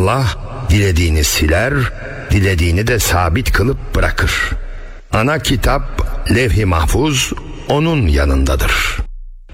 Allah dilediğini siler, dilediğini de sabit kılıp bırakır. Ana kitap, levh-i mahfuz onun yanındadır.